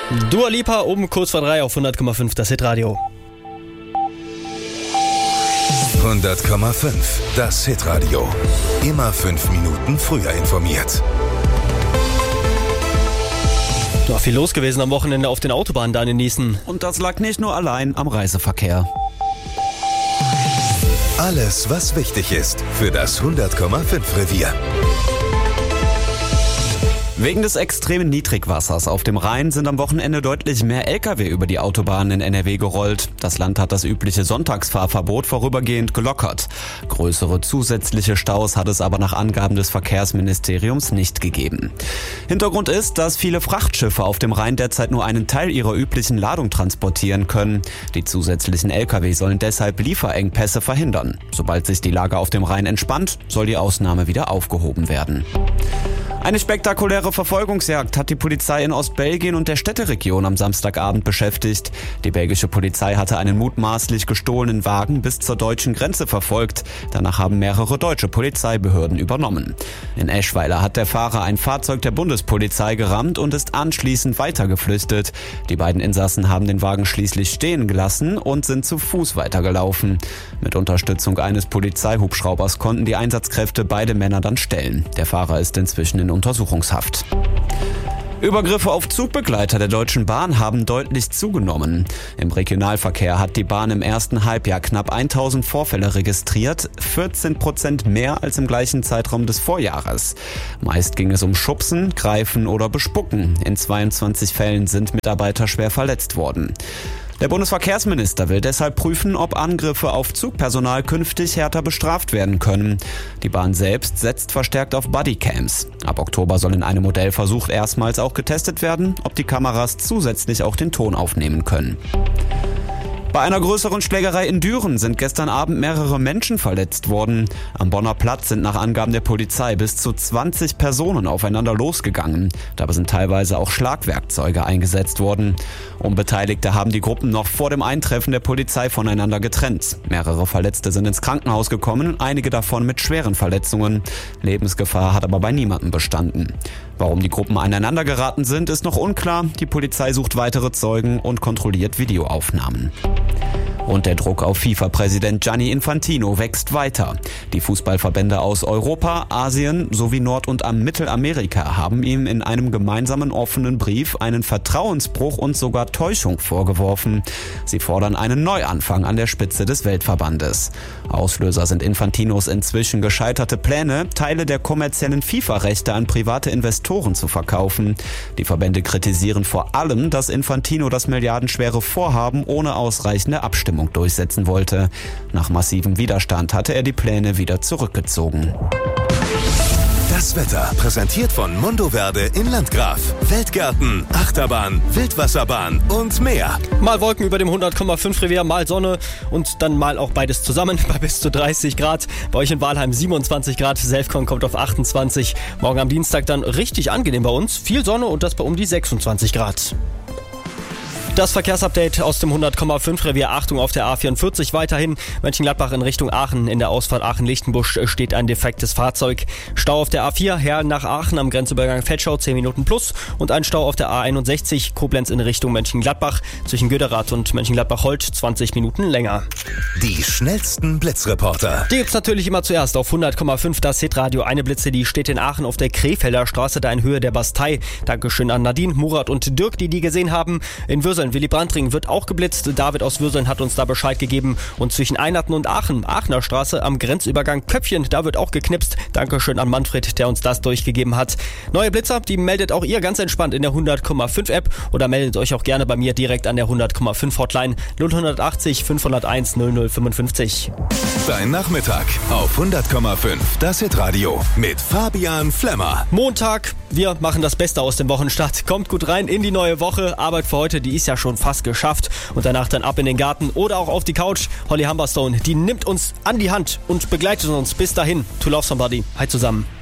Dua Lipa um kurz vor 3 auf 100,5 das Hitradio. 100,5 das Hitradio. Immer 5 Minuten früher informiert. Doch viel los gewesen am Wochenende auf den Autobahnen da in Niesen. Und das lag nicht nur allein am Reiseverkehr. Alles, was wichtig ist für das 100,5 Revier. Wegen des extremen Niedrigwassers auf dem Rhein sind am Wochenende deutlich mehr Lkw über die Autobahnen in NRW gerollt. Das Land hat das übliche Sonntagsfahrverbot vorübergehend gelockert. Größere zusätzliche Staus hat es aber nach Angaben des Verkehrsministeriums nicht gegeben. Hintergrund ist, dass viele Frachtschiffe auf dem Rhein derzeit nur einen Teil ihrer üblichen Ladung transportieren können. Die zusätzlichen Lkw sollen deshalb Lieferengpässe verhindern. Sobald sich die Lage auf dem Rhein entspannt, soll die Ausnahme wieder aufgehoben werden. Eine spektakuläre Verfolgungsjagd hat die Polizei in Ostbelgien und der Städteregion am Samstagabend beschäftigt. Die belgische Polizei hatte einen mutmaßlich gestohlenen Wagen bis zur deutschen Grenze verfolgt. Danach haben mehrere deutsche Polizeibehörden übernommen. In Eschweiler hat der Fahrer ein Fahrzeug der Bundespolizei gerammt und ist anschließend weitergeflüchtet. Die beiden Insassen haben den Wagen schließlich stehen gelassen und sind zu Fuß weitergelaufen. Mit Unterstützung eines Polizeihubschraubers konnten die Einsatzkräfte beide Männer dann stellen. Der Fahrer ist inzwischen in Untersuchungshaft. Übergriffe auf Zugbegleiter der Deutschen Bahn haben deutlich zugenommen. Im Regionalverkehr hat die Bahn im ersten Halbjahr knapp 1000 Vorfälle registriert, 14% mehr als im gleichen Zeitraum des Vorjahres. Meist ging es um Schubsen, Greifen oder Bespucken. In 22 Fällen sind Mitarbeiter schwer verletzt worden. Der Bundesverkehrsminister will deshalb prüfen, ob Angriffe auf Zugpersonal künftig härter bestraft werden können. Die Bahn selbst setzt verstärkt auf Bodycams. Ab Oktober soll in einem Modellversuch erstmals auch getestet werden, ob die Kameras zusätzlich auch den Ton aufnehmen können. Bei einer größeren Schlägerei in Düren sind gestern Abend mehrere Menschen verletzt worden. Am Bonner Platz sind nach Angaben der Polizei bis zu 20 Personen aufeinander losgegangen. Dabei sind teilweise auch Schlagwerkzeuge eingesetzt worden. Unbeteiligte haben die Gruppen noch vor dem Eintreffen der Polizei voneinander getrennt. Mehrere Verletzte sind ins Krankenhaus gekommen, einige davon mit schweren Verletzungen. Lebensgefahr hat aber bei niemandem bestanden. Warum die Gruppen aneinander geraten sind, ist noch unklar. Die Polizei sucht weitere Zeugen und kontrolliert Videoaufnahmen. Und der Druck auf FIFA-Präsident Gianni Infantino wächst weiter. Die Fußballverbände aus Europa, Asien sowie Nord- und Mittelamerika haben ihm in einem gemeinsamen offenen Brief einen Vertrauensbruch und sogar Täuschung vorgeworfen. Sie fordern einen Neuanfang an der Spitze des Weltverbandes. Auslöser sind Infantinos inzwischen gescheiterte Pläne, Teile der kommerziellen FIFA-Rechte an private Investoren zu verkaufen. Die Verbände kritisieren vor allem, dass Infantino das milliardenschwere Vorhaben ohne ausreichende Abstimmung durchsetzen wollte. Nach massivem Widerstand hatte er die Pläne wieder zurückgezogen. Das Wetter präsentiert von Mondoverde in Landgraf. Weltgärten, Achterbahn, Wildwasserbahn und mehr. Mal Wolken über dem 100,5 Revier, mal Sonne und dann mal auch beides zusammen bei bis zu 30 Grad. Bei euch in Walheim 27 Grad, Selfcon kommt auf 28. Morgen am Dienstag dann richtig angenehm bei uns. Viel Sonne und das bei um die 26 Grad. Das Verkehrsupdate aus dem 100,5 Revier. Achtung auf der A44 weiterhin. Mönchengladbach in Richtung Aachen. In der Ausfahrt Aachen-Lichtenbusch steht ein defektes Fahrzeug. Stau auf der A4 Herrn nach Aachen am Grenzübergang Vetschau 10 Minuten plus. Und ein Stau auf der A61 Koblenz in Richtung Mönchengladbach. Zwischen Göderath und Mönchengladbach-Holt 20 Minuten länger. Die schnellsten Blitzreporter. Die gibt's natürlich immer zuerst auf 100,5 das Hitradio. Eine Blitze, die steht in Aachen auf der Krefelder Straße, da in Höhe der Bastei. Dankeschön an Nadine, Murat und Dirk, die gesehen haben. In Würseln, Willy Brandring wird auch geblitzt. David aus Würseln hat uns da Bescheid gegeben. Und zwischen Einerten und Aachen, Aachener Straße am Grenzübergang Köpfchen, da wird auch geknipst. Dankeschön an Manfred, der uns das durchgegeben hat. Neue Blitzer, die meldet auch ihr ganz entspannt in der 100,5 App oder meldet euch auch gerne bei mir direkt an der 100,5 Hotline 0180 501 0055. Dein Nachmittag auf 100,5 das Hitradio mit Fabian Flemmer. Montag, wir machen das Beste aus dem Wochenstart. Kommt gut rein in die neue Woche. Arbeit für heute, die ist ja schon fast geschafft. Und danach dann ab in den Garten oder auch auf die Couch. Holly Humberstone, die nimmt uns an die Hand und begleitet uns bis dahin. To love somebody. Hi zusammen.